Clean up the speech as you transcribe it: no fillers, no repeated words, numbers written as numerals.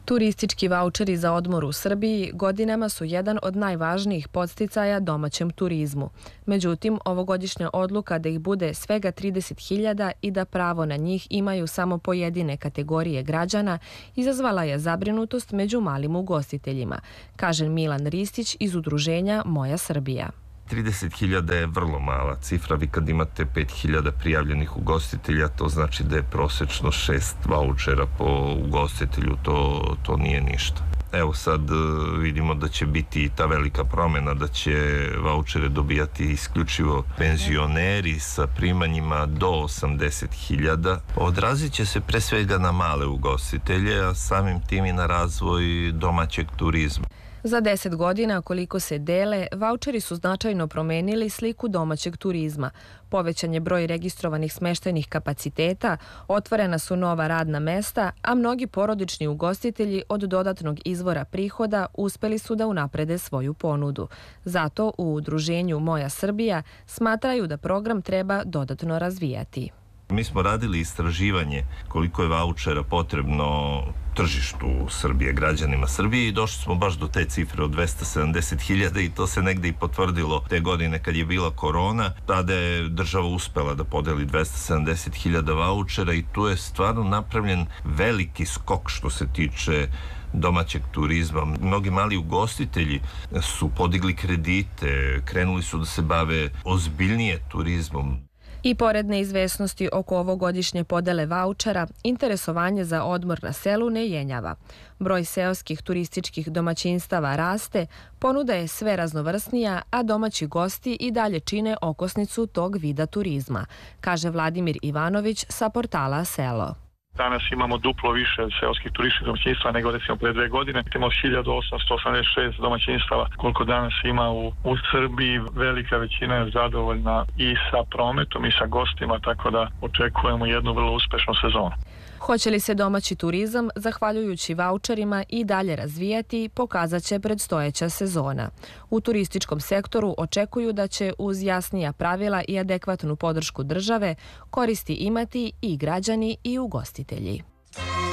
Turistički vaučeri za odmor u Srbiji godinama su jedan od najvažnijih podsticaja domaćem turizmu. Međutim, ovogodišnja odluka da ih bude svega 30.000 i da pravo na njih imaju samo pojedine kategorije građana izazvala je zabrinutost među malim ugostiteljima, kaže Milan Ristić iz udruženja Moja Srbija. 30.000 je vrlo mala cifra. Vi kad imate 5.000 prijavljenih ugostitelja, to znači da je prosečno 6 vaučera po ugostitelju, to nije ništa. Evo sad vidimo da će biti ta velika promjena, da će vaučere dobijati isključivo penzioneri sa primanjima do 80.000. Odrazit će se pre svega na male ugostitelje, a samim tim i na razvoj domaćeg turizma. Za 10 godina, koliko se dele, vaučeri su značajno promenili sliku domaćeg turizma. Povećan je broj registrovanih smeštajnih kapaciteta, otvorena su nova radna mesta, a mnogi porodični ugostitelji od dodatnog izvora prihoda uspeli su da unaprede svoju ponudu. Zato u udruženju Moja Srbija smatraju da program treba dodatno razvijati. Mi smo radili istraživanje koliko je vaučera potrebno tržištu Srbije, građanima Srbije i došli smo baš do te cifre od 270.000 i to se negde i potvrdilo te godine kad je bila korona. Tada je država uspela da podeli 270.000 vaučera i tu je stvarno napravljen veliki skok što se tiče domaćeg turizma. Mnogi mali ugostitelji su podigli kredite, krenuli su da se bave ozbiljnije turizmom. I pored neizvesnosti oko ovogodišnje podele vaučera, interesovanje za odmor na selu ne jenjava. Broj seoskih turističkih domaćinstava raste, ponuda je sve raznovrsnija, a domaći gosti i dalje čine okosnicu tog vida turizma, kaže Vladimir Ivanović sa portala Selo. Danas imamo duplo više seoskih turističkih domaćinstva nego recimo pre 2 godine. Imamo 1886 domaćinstava koliko danas ima u Srbiji. Velika većina je zadovoljna i sa prometom i sa gostima, tako da očekujemo jednu vrlo uspešnu sezonu. Hoće li se domaći turizam, zahvaljujući vaučerima, i dalje razvijati, pokazat će predstojeća sezona. U turističkom sektoru očekuju da će uz jasnija pravila i adekvatnu podršku države koristi imati i građani i ugostitelji.